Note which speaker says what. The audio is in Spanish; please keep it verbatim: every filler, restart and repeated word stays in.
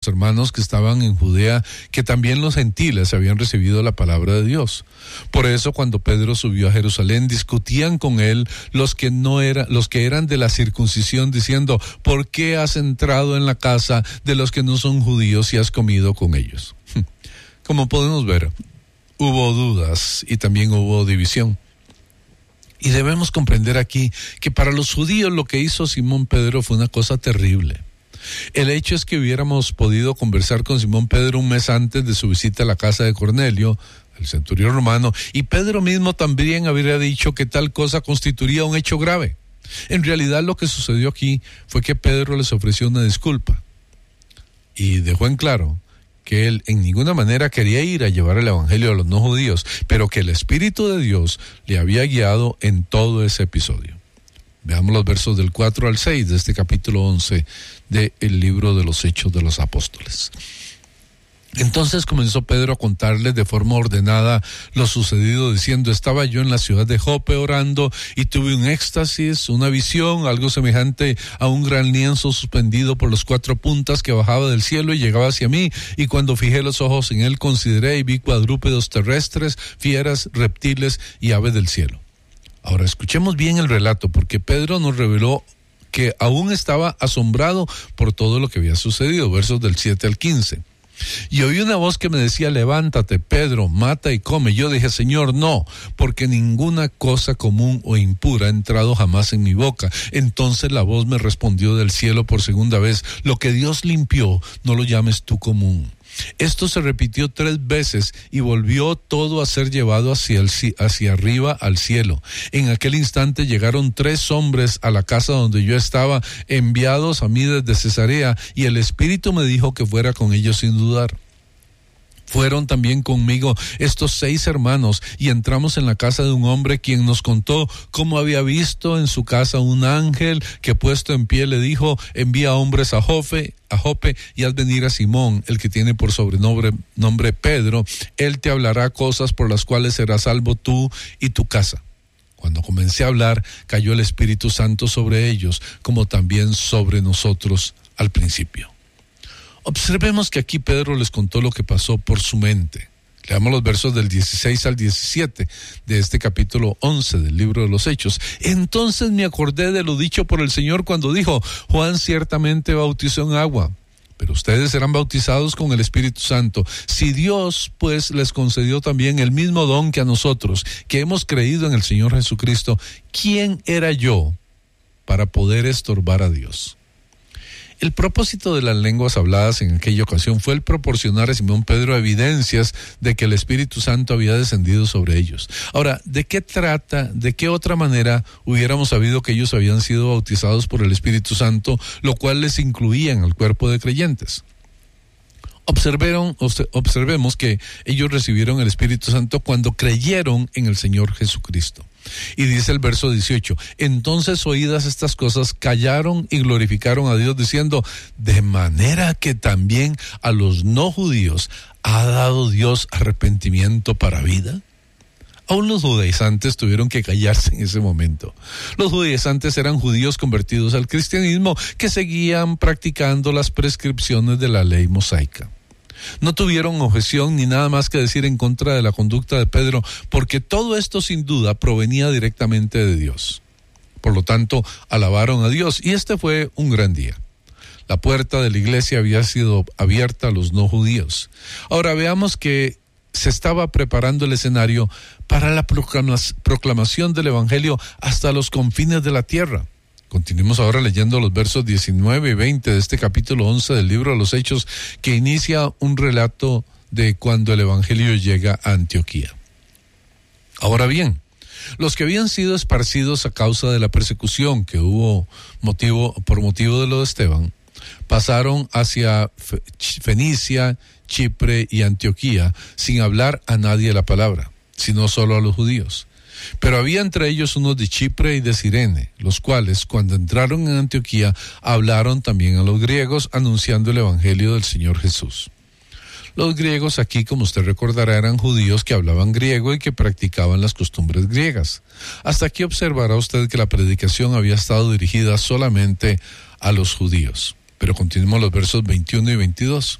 Speaker 1: hermanos que estaban en Judea que también los gentiles habían recibido la palabra de Dios. Por eso, cuando Pedro subió a Jerusalén, discutían con él los que no eran, los que eran de la circuncisión, diciendo: ¿por qué has entrado en la casa de los que no son judíos y has comido con ellos? Como podemos ver, hubo dudas y también hubo división. Y debemos comprender aquí que para los judíos lo que hizo Simón Pedro fue una cosa terrible. El hecho es que hubiéramos podido conversar con Simón Pedro un mes antes de su visita a la casa de Cornelio, el centurión romano, y Pedro mismo también habría dicho que tal cosa constituiría un hecho grave. En realidad lo que sucedió aquí fue que Pedro les ofreció una disculpa y dejó en claro que él en ninguna manera quería ir a llevar el evangelio a los no judíos, pero que el Espíritu de Dios le había guiado en todo ese episodio. Veamos los versos del cuatro al seis de este capítulo once del libro de los Hechos de los Apóstoles. Entonces comenzó Pedro a contarles de forma ordenada lo sucedido, diciendo: estaba yo en la ciudad de Jope orando y tuve un éxtasis, una visión, algo semejante a un gran lienzo suspendido por las cuatro puntas que bajaba del cielo y llegaba hacia mí, y cuando fijé los ojos en él consideré y vi cuadrúpedos terrestres, fieras, reptiles y aves del cielo. Ahora escuchemos bien el relato, porque Pedro nos reveló que aún estaba asombrado por todo lo que había sucedido. Versos del siete al quince. Y oí una voz que me decía: levántate, Pedro, mata y come. Yo dije: Señor, no, porque ninguna cosa común o impura ha entrado jamás en mi boca. Entonces la voz me respondió del cielo por segunda vez: lo que Dios limpió, no lo llames tú común. Esto se repitió tres veces y volvió todo a ser llevado hacia, el, hacia arriba al cielo. En aquel instante llegaron tres hombres a la casa donde yo estaba, enviados a mí desde Cesarea, y el Espíritu me dijo que fuera con ellos sin dudar. Fueron también conmigo estos seis hermanos y entramos en la casa de un hombre quien nos contó cómo había visto en su casa un ángel que puesto en pie le dijo: envía hombres a Jope, a Jope y haz venir a Simón, el que tiene por sobrenombre nombre Pedro. Él te hablará cosas por las cuales serás salvo tú y tu casa. Cuando comencé a hablar, cayó el Espíritu Santo sobre ellos, como también sobre nosotros al principio. Observemos que aquí Pedro les contó lo que pasó por su mente. Leamos los versos del dieciséis al diecisiete de este capítulo once del libro de los Hechos. Entonces me acordé de lo dicho por el Señor cuando dijo: Juan ciertamente bautizó en agua, pero ustedes serán bautizados con el Espíritu Santo. Si Dios, pues, les concedió también el mismo don que a nosotros, que hemos creído en el Señor Jesucristo, ¿quién era yo para poder estorbar a Dios? El propósito de las lenguas habladas en aquella ocasión fue el proporcionar a Simón Pedro evidencias de que el Espíritu Santo había descendido sobre ellos. Ahora, ¿de qué trata, de qué otra manera hubiéramos sabido que ellos habían sido bautizados por el Espíritu Santo, lo cual les incluía en el cuerpo de creyentes? Observaron, observemos que ellos recibieron el Espíritu Santo cuando creyeron en el Señor Jesucristo. Y dice el verso dieciocho: entonces, oídas estas cosas, callaron y glorificaron a Dios diciendo: de manera que también a los no judíos ha dado Dios arrepentimiento para vida. Aún los judaizantes tuvieron que callarse en ese momento. Los judaizantes eran judíos convertidos al cristianismo que seguían practicando las prescripciones de la ley mosaica. No tuvieron objeción ni nada más que decir en contra de la conducta de Pedro, porque todo esto sin duda provenía directamente de Dios. Por lo tanto, alabaron a Dios, y este fue un gran día. La puerta de la iglesia había sido abierta a los no judíos. Ahora veamos que se estaba preparando el escenario para la proclamación del evangelio hasta los confines de la tierra. Continuemos ahora leyendo los versos diecinueve y veinte de este capítulo once del libro de los Hechos, que inicia un relato de cuando el evangelio llega a Antioquía. Ahora bien, los que habían sido esparcidos a causa de la persecución que hubo motivo, por motivo de lo de Esteban, pasaron hacia Fenicia, Chipre y Antioquía sin hablar a nadie la palabra, sino solo a los judíos. Pero había entre ellos unos de Chipre y de Cirene, los cuales, cuando entraron en Antioquía, hablaron también a los griegos, anunciando el evangelio del Señor Jesús. Los griegos aquí, como usted recordará, eran judíos que hablaban griego y que practicaban las costumbres griegas. Hasta aquí observará usted que la predicación había estado dirigida solamente a los judíos. Pero continuemos los versos veintiuno y veintidós.